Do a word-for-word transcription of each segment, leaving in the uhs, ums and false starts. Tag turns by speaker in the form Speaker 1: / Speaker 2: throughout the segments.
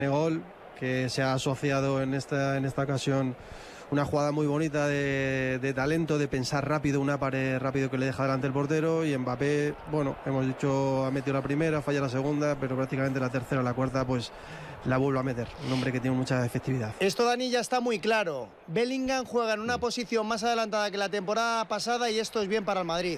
Speaker 1: gol, que se ha asociado en esta, en esta ocasión una jugada muy bonita de, de talento, de pensar rápido, una pared rápido que le deja delante el portero. Y Mbappé, bueno, hemos dicho, ha metido la primera, falla la segunda, pero prácticamente la tercera o la cuarta pues la vuelve a meter. Un hombre que tiene mucha efectividad.
Speaker 2: Esto, Dani, ya está muy claro. Bellingham juega en una posición más adelantada que la temporada pasada y esto es bien para el Madrid.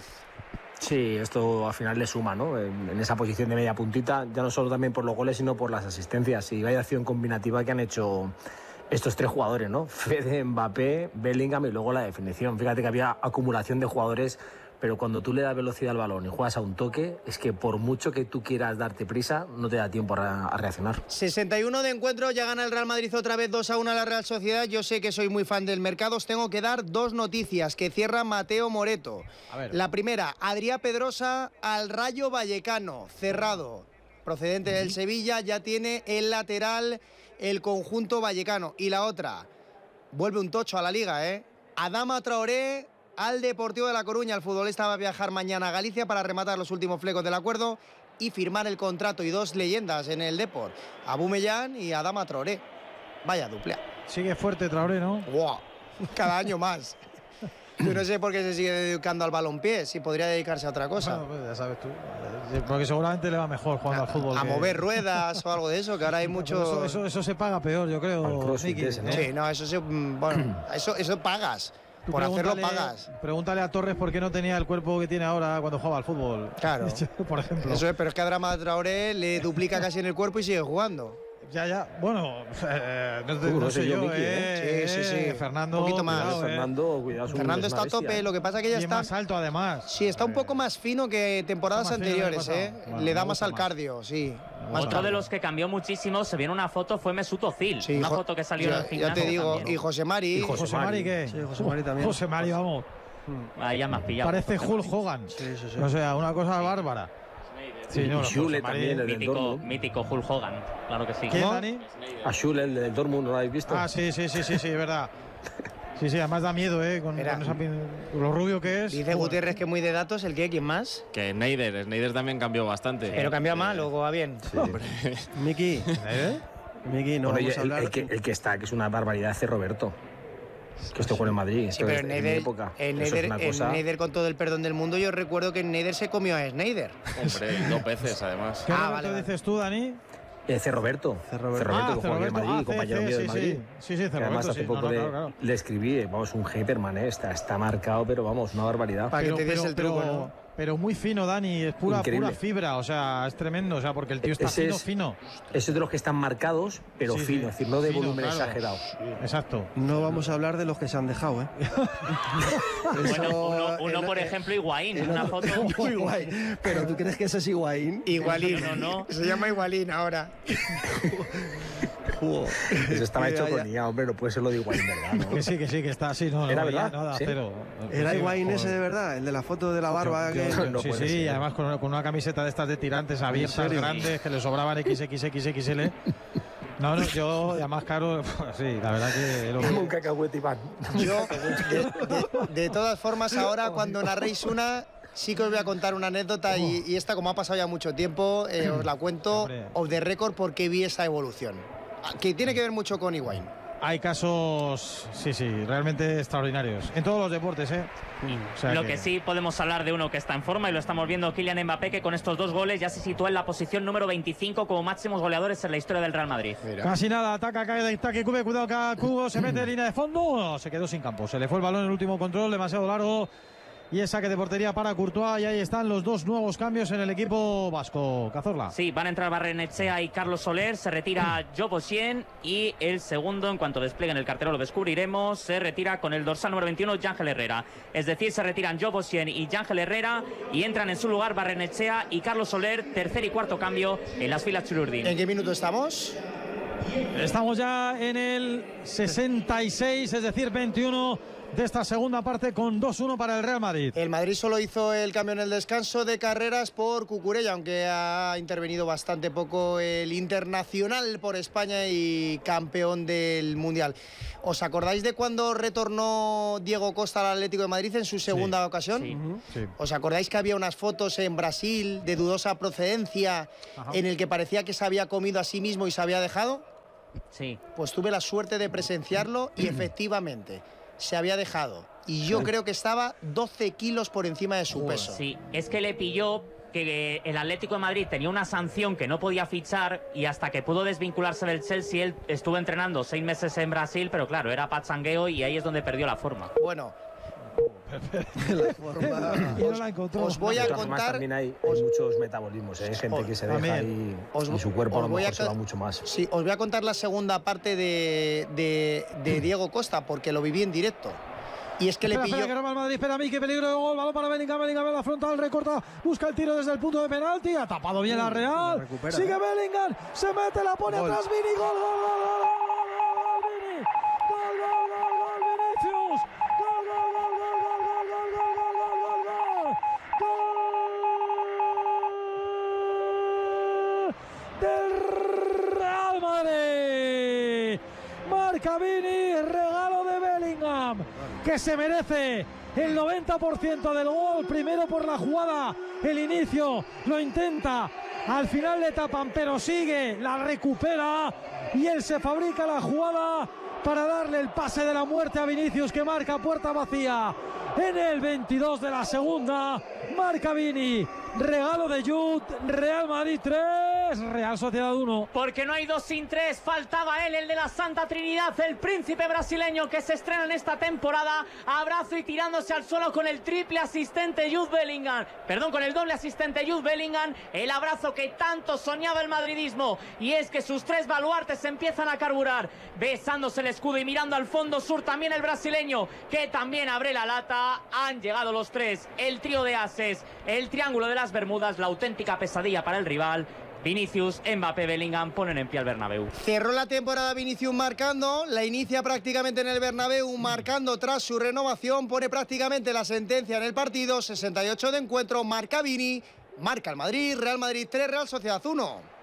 Speaker 3: Sí, esto al final le suma, ¿no? En, en esa posición de media puntita, ya no solo también por los goles, sino por las asistencias. Y vaya acción combinativa que han hecho estos tres jugadores, ¿no? Fede, Mbappé, Bellingham y luego la definición. Fíjate que había acumulación de jugadores, pero cuando tú le das velocidad al balón y juegas a un toque, es que por mucho que tú quieras darte prisa, no te da tiempo a, a reaccionar.
Speaker 2: sesenta y uno de encuentro, ya gana el Real Madrid otra vez dos a uno a la Real Sociedad. Yo sé que soy muy fan del mercado, os tengo que dar dos noticias que cierra Mateo Moreto. La primera, Adrià Pedrosa al Rayo Vallecano, cerrado. Procedente del Sevilla, ya tiene el lateral el conjunto vallecano. Y la otra, vuelve un tocho a la Liga, ¿eh? Adama Traoré al Deportivo de La Coruña. El futbolista va a viajar mañana a Galicia para rematar los últimos flecos del acuerdo y firmar el contrato. Y dos leyendas en el Deport, Aubameyang y Adama Traoré. Vaya dupla.
Speaker 4: Sigue fuerte Traoré, ¿no?
Speaker 2: ¡Wow! Cada año más. Yo no sé por qué se sigue dedicando al balompié, si podría dedicarse a otra cosa.
Speaker 4: Bueno, pues ya sabes tú. Porque seguramente le va mejor jugando
Speaker 2: a,
Speaker 4: al fútbol.
Speaker 2: A
Speaker 4: que...
Speaker 2: mover ruedas o algo de eso, que ahora hay mucho...
Speaker 4: Eso, eso, eso se paga peor, yo creo, Miki, ¿no?
Speaker 2: Sí, no, eso se... Bueno, eso, eso pagas. Por hacerlo pagas.
Speaker 4: Pregúntale a Torres por qué no tenía el cuerpo que tiene ahora cuando jugaba al fútbol.
Speaker 2: Claro.
Speaker 4: Por ejemplo.
Speaker 2: Eso es, pero es que a Adama Traoré le duplica casi en el cuerpo y sigue jugando.
Speaker 4: Ya, ya, bueno, eh, no, te,
Speaker 3: uh,
Speaker 4: no sé yo,
Speaker 3: Miki,
Speaker 4: eh,
Speaker 2: eh. Sí, sí, sí.
Speaker 4: Fernando,
Speaker 2: un poquito más.
Speaker 4: Cuidado, eh.
Speaker 3: Fernando, cuidado.
Speaker 2: Fernando está a tope,
Speaker 3: eh.
Speaker 2: lo que pasa que ya
Speaker 4: y
Speaker 2: está...
Speaker 4: más alto, además.
Speaker 2: Sí, está un poco más fino que temporadas anteriores, ¿eh?
Speaker 4: Bueno,
Speaker 2: le da más al cardio, sí.
Speaker 5: Más Otro de los que cambió muchísimo, se viene una foto, fue Mesut Özil.
Speaker 2: Sí,
Speaker 5: una
Speaker 2: jo,
Speaker 5: foto que salió
Speaker 2: ya,
Speaker 5: en el gimnasio.
Speaker 2: Ya te digo,
Speaker 5: también.
Speaker 2: y José Mari.
Speaker 4: ¿Y José, José Mari qué?
Speaker 1: Sí, José Mari también.
Speaker 4: José Mari, vamos.
Speaker 5: Ahí ya me has pillado.
Speaker 4: Parece Hulk Hogan.
Speaker 1: Sí, sí, sí.
Speaker 4: O sea, una cosa bárbara.
Speaker 3: Sí, no, y Schule también, el
Speaker 5: mítico,
Speaker 3: del Dortmund.
Speaker 5: mítico Hulk Hogan, claro que sí.
Speaker 4: ¿Quién, Dani?
Speaker 3: A Schule, el del Dortmund, ¿no lo habéis visto?
Speaker 4: Ah, sí, sí, sí, sí, sí, es verdad. Sí, sí, además da miedo, ¿eh? Con,
Speaker 2: Mira,
Speaker 4: con esa, lo rubio que es.
Speaker 2: Dice Gutiérrez que muy de datos, ¿el qué? ¿Quién más?
Speaker 6: Que Sneijder, Sneijder también cambió bastante.
Speaker 2: Pero cambió
Speaker 6: sí.
Speaker 2: mal o va bien.
Speaker 3: Sí.
Speaker 1: Miki,
Speaker 4: ¿Eh?
Speaker 1: Miki, no
Speaker 3: bueno,
Speaker 1: vamos a
Speaker 3: el,
Speaker 1: hablar...
Speaker 3: el, que, el que está, que es una barbaridad, es Roberto. Que esto juega en Madrid.
Speaker 2: Sí, pero
Speaker 3: en
Speaker 2: Sneijder,
Speaker 3: mi época.
Speaker 2: en
Speaker 3: Eso es
Speaker 2: Sneijder,
Speaker 3: una
Speaker 2: en
Speaker 3: cosa...
Speaker 2: Sneijder, con todo el perdón del mundo, yo recuerdo que Sneijder se comió a Sneijder.
Speaker 6: Hombre, dos veces además.
Speaker 4: ¿Qué
Speaker 2: Ah,
Speaker 4: Roberto
Speaker 2: vale, vale.
Speaker 4: dices tú, Dani?
Speaker 3: Eh, C. Roberto.
Speaker 1: C. Roberto.
Speaker 4: Ah,
Speaker 3: que
Speaker 4: C.
Speaker 3: juega aquí en
Speaker 4: Roberto.
Speaker 3: Madrid,
Speaker 4: Ah,
Speaker 3: compañero
Speaker 4: C,
Speaker 3: mío de
Speaker 4: sí,
Speaker 3: Madrid.
Speaker 4: sí, sí, C.
Speaker 3: Que además
Speaker 4: Roberto,
Speaker 3: hace
Speaker 4: sí.
Speaker 3: poco
Speaker 4: No, no,
Speaker 3: le,
Speaker 4: claro, claro.
Speaker 3: le escribí, vamos, un Hyperman, ¿eh? está, está marcado, pero vamos, una barbaridad.
Speaker 2: Para
Speaker 4: Pero,
Speaker 2: que te des
Speaker 4: pero,
Speaker 2: el truco,
Speaker 4: pero,
Speaker 2: ¿no?
Speaker 4: pero muy fino, Dani, es pura,
Speaker 3: Increíble.
Speaker 4: pura fibra, o sea, es tremendo, o sea, porque el tío está
Speaker 3: Ese
Speaker 4: fino,
Speaker 3: es-
Speaker 4: fino.
Speaker 3: Ese es de los que están marcados, pero
Speaker 4: Sí, sí.
Speaker 3: fino, es decir, no de
Speaker 4: Fino,
Speaker 3: volumen
Speaker 4: claro.
Speaker 3: exagerado.
Speaker 4: Exacto.
Speaker 1: No vamos a hablar de los que se han dejado, ¿eh?
Speaker 5: Bueno,
Speaker 1: Eso,
Speaker 5: uno, uno
Speaker 1: el-
Speaker 5: por
Speaker 1: el-
Speaker 5: ejemplo, Higuaín, en
Speaker 1: el
Speaker 5: una
Speaker 1: otro-
Speaker 5: foto.
Speaker 1: Muy guay. Pero ¿tú crees que ese es Higuaín?
Speaker 2: Igualín.
Speaker 5: No, no.
Speaker 2: Se llama Igualín ahora.
Speaker 1: Joder.
Speaker 3: Eso estaba hecho
Speaker 1: Ya,
Speaker 3: con
Speaker 1: ya.
Speaker 3: I A, hombre, no puede ser lo de Higuaín, ¿verdad? ¿no?
Speaker 4: Que sí, que sí, que está así, no,
Speaker 3: ¿Era
Speaker 4: no,
Speaker 3: verdad?
Speaker 4: ya, nada,
Speaker 3: ¿Sí?
Speaker 4: cero.
Speaker 1: ¿Era
Speaker 4: Sí,
Speaker 1: Higuaín
Speaker 4: joder.
Speaker 1: ese de verdad? El de la foto de la barba.
Speaker 4: Yo-
Speaker 1: que...
Speaker 4: yo-
Speaker 3: no
Speaker 4: sí,
Speaker 3: puede
Speaker 4: sí,
Speaker 3: ser.
Speaker 4: y además con, con una camiseta de estas de tirantes abiertas,
Speaker 1: serio?
Speaker 4: grandes, que le sobraban equis equis equis equis ele. No, no, yo, además caro, sí, la verdad que... Lo
Speaker 3: Como un cacahuete, Iván.
Speaker 2: Yo, de, de- de todas formas, ahora cuando narréis una, sí que os voy a contar una anécdota y, y esta, como ha pasado ya mucho tiempo, eh, os la cuento
Speaker 4: Hombre.
Speaker 2: off the record porque vi esa evolución. Que tiene que ver mucho con Higuaín.
Speaker 4: Hay casos, sí, sí, realmente extraordinarios. En todos los deportes, ¿eh? O sea
Speaker 5: Lo que sí podemos hablar de uno que está en forma y lo estamos viendo, Kylian Mbappé, que con estos dos goles ya se sitúa en la posición número veinticinco como máximos goleadores en la historia del Real Madrid.
Speaker 4: Casi nada, ataca, cae de ataque, Cube, cuidado que Cubo se mete en línea de fondo, se quedó sin campo, se le fue el balón en el último control, demasiado largo. Y es saque de portería para Courtois y ahí están los dos nuevos cambios en el equipo vasco. Cazorla.
Speaker 5: Sí, van a entrar Barrenechea y Carlos Soler, se retira Jobosien y el segundo, en cuanto desplieguen el cartero lo descubriremos, se retira con el dorsal número veintiuno, Yángel Herrera. Es decir, se retiran Jobosien y Yángel Herrera y entran en su lugar Barrenechea y Carlos Soler, tercer y cuarto cambio en las filas Chururdín.
Speaker 2: ¿En qué minuto estamos?
Speaker 4: Estamos ya en el sesenta y seis, es decir, veintiuno de esta segunda parte con dos uno para el Real Madrid.
Speaker 2: El Madrid solo hizo el cambio en el descanso de Carreras por Cucurella, aunque ha intervenido bastante poco el internacional por España y campeón del Mundial. ¿Os acordáis de cuando retornó Diego Costa al Atlético de Madrid en su segunda
Speaker 4: Sí.
Speaker 2: ocasión?
Speaker 5: Sí.
Speaker 4: Uh-huh. Sí.
Speaker 2: ¿Os acordáis que había unas fotos en Brasil de dudosa procedencia
Speaker 4: Ajá.
Speaker 2: en el que parecía que se había comido a sí mismo y se había dejado?
Speaker 5: Sí.
Speaker 2: Pues tuve la suerte de presenciarlo y efectivamente se había dejado. Y yo creo que estaba doce kilos por encima de su peso.
Speaker 5: Sí, es que le pilló que el Atlético de Madrid tenía una sanción que no podía fichar y hasta que pudo desvincularse del Chelsea, él estuvo entrenando seis meses en Brasil, pero claro, era pachangueo y ahí es donde perdió la forma.
Speaker 2: Bueno,
Speaker 1: la forma...
Speaker 2: os, os voy a contar...
Speaker 3: También hay, hay muchos metabolismos, ¿eh? Hay gente
Speaker 2: os,
Speaker 3: que se deja y,
Speaker 2: os,
Speaker 3: y su cuerpo a lo mejor
Speaker 2: a,
Speaker 3: se va mucho más.
Speaker 2: Sí, os voy a contar la segunda parte de, de, de Diego Costa, porque lo viví en directo. Y es que
Speaker 4: espera,
Speaker 2: le pilló...
Speaker 4: Espera, que no va el Madrid, espera a mí, qué peligro de gol, balón para Bellingham, Bellingham en la frontal, recorta, busca el tiro desde el punto de penalti, ha tapado bien la Real, recupera, sigue ¿eh? Bellingham, se mete, la pone gol. Atrás, Vini, gol, gol, gol, gol, gol, gol, gol, Vini, gol, gol, gol, gol, Vinicius, gol, gol, gol, gol, gol, gol, gol, gol, gol, gol, gol, del Real Madrid, marca Vini, regalo de Bellingham, que se merece el noventa por ciento del gol, primero por la jugada, el inicio, lo intenta, al final le tapan, pero sigue, la recupera y él se fabrica la jugada para darle el pase de la muerte a Vinicius, que marca puerta vacía en el veintidós de la segunda, marca Vini, regalo de Jude, Real Madrid tres, Real Sociedad uno.
Speaker 5: Porque no hay dos sin tres, faltaba él, el de la Santa Trinidad, el príncipe brasileño que se estrena en esta temporada, abrazo y tirándose al suelo con el triple asistente Jude Bellingham, perdón, con el doble asistente Jude Bellingham, el abrazo que tanto soñaba el madridismo, y es que sus tres baluartes empiezan a carburar, besándose el escudo y mirando al fondo sur también el brasileño, que también abre la lata, han llegado los tres, el trío de ases, el triángulo de las Bermudas, la auténtica pesadilla para el rival. Vinicius, Mbappé, Bellingham ponen en pie al Bernabéu.
Speaker 2: Cerró la temporada Vinicius marcando, la inicia prácticamente en el Bernabéu, marcando tras su renovación, pone prácticamente la sentencia en el partido, sesenta y ocho de encuentro, marca Vini, marca el Madrid, Real Madrid tres, Real Sociedad uno.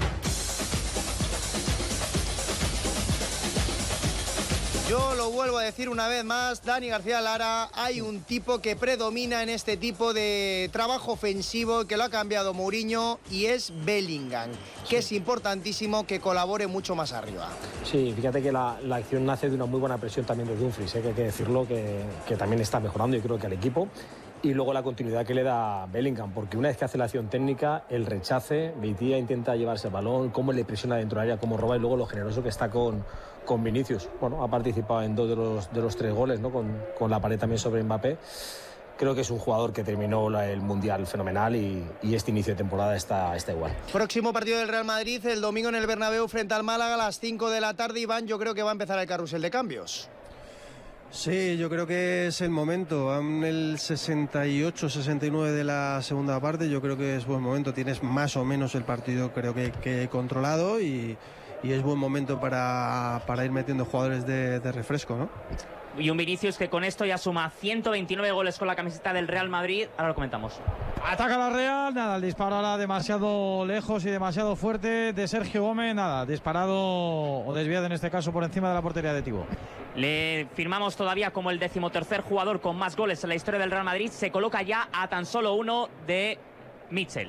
Speaker 2: Yo lo vuelvo a decir una vez más, Dani García Lara, hay un tipo que predomina en este tipo de trabajo ofensivo, que lo ha cambiado Mourinho, y es Bellingham, que sí. Es importantísimo que colabore mucho más arriba.
Speaker 3: Sí, fíjate que la, la acción nace de una muy buena presión también de Dumfries, ¿eh? Que hay que decirlo, que, que también está mejorando, yo creo que al equipo. Y luego la continuidad que le da Bellingham, porque una vez que hace la acción técnica, el rechace, Vitia intenta llevarse el balón, cómo le presiona dentro del área, cómo roba, y luego lo generoso que está con, con Vinicius. Bueno, ha participado en dos de los, de los tres goles, ¿no? Con, con la pared también sobre Mbappé. Creo que es un jugador que terminó la, el Mundial fenomenal y, y este inicio de temporada está, está igual.
Speaker 2: Próximo partido del Real Madrid, el domingo en el Bernabéu frente al Málaga a las cinco de la tarde. Iván, yo creo que va a empezar el carrusel de cambios.
Speaker 1: Sí, yo creo que es el momento. En el sesenta y ocho sesenta y nueve de la segunda parte, yo creo que es buen momento. Tienes más o menos el partido, creo que, que controlado, y, y es buen momento para, para ir metiendo jugadores de, de refresco, ¿no?
Speaker 5: Y un Vinicius que con esto ya suma ciento veintinueve goles con la camiseta del Real Madrid. Ahora lo comentamos.
Speaker 4: Ataca la Real, nada, el disparo ahora demasiado lejos y demasiado fuerte de Sergio Gómez, nada, disparado o desviado en este caso por encima de la portería de Thibaut.
Speaker 5: Le firmamos todavía como el decimotercer jugador con más goles en la historia del Real Madrid. Se coloca ya a tan solo uno de Mitchell.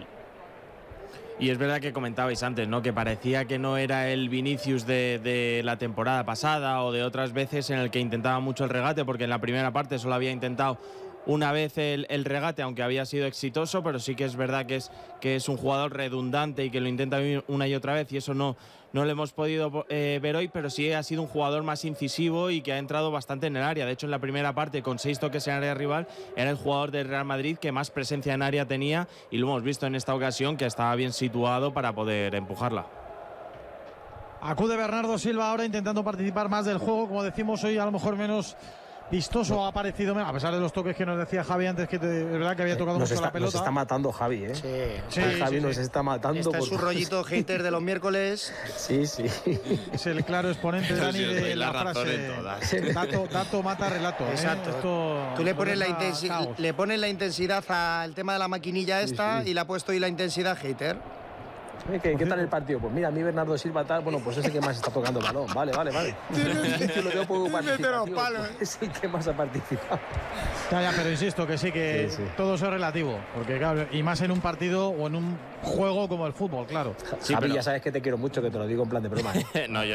Speaker 6: Y es verdad que comentabais antes, ¿no? Que parecía que no era el Vinicius de, de la temporada pasada o de otras veces en el que intentaba mucho el regate, porque en la primera parte solo había intentado una vez el, el regate, aunque había sido exitoso, pero sí que es verdad que es, que es un jugador redundante y que lo intenta una y otra vez, y eso no, no lo hemos podido eh, ver hoy, pero sí ha sido un jugador más incisivo y que ha entrado bastante en el área. De hecho, en la primera parte, con seis toques en área rival, era el jugador del Real Madrid que más presencia en área tenía, y lo hemos visto en esta ocasión, que estaba bien situado para poder empujarla.
Speaker 4: Acude Bernardo Silva ahora intentando participar más del juego, como decimos hoy, a lo mejor menos vistoso ha parecido, a pesar de los toques que nos decía Javi antes, que te, es verdad que había tocado
Speaker 3: nos
Speaker 4: mucho
Speaker 3: está,
Speaker 4: la pelota.
Speaker 3: Nos está matando Javi, ¿eh?
Speaker 2: Sí,
Speaker 3: sí, Javi sí, nos sí. está matando.
Speaker 2: Está
Speaker 3: por...
Speaker 2: en su rollito hater de los miércoles.
Speaker 3: Sí, sí.
Speaker 4: Es el claro exponente, Dani, de la, la frase. Dato, dato mata relato.
Speaker 2: Exacto.
Speaker 4: ¿eh? Esto
Speaker 2: Tú le pones, la intensi le pones la intensidad al tema de la maquinilla esta, sí, sí. y le ha puesto hoy la intensidad hater.
Speaker 3: ¿Qué, ¿Qué tal el partido? Pues mira, a mí Bernardo Silva tal, bueno, pues ese que más está tocando el balón. Vale, vale, vale. Yo lo veo poco participativo. Es el que más ha participado.
Speaker 4: Ya, ya, pero insisto que sí, que sí, sí. todo eso es relativo. Porque claro, y más en un partido o en un juego como el fútbol, claro.
Speaker 3: Sí, Javi, pero... ya sabes que te quiero mucho, que te lo digo en plan de broma, ¿eh?
Speaker 6: No, yo